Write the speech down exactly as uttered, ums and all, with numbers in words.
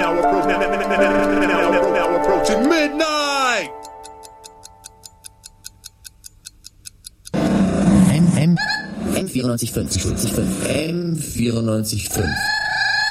now, approach, now, now, now, now, now, now approaching midnight. M M M vierundneunzig Komma fünf M vierundneunzig Komma fünf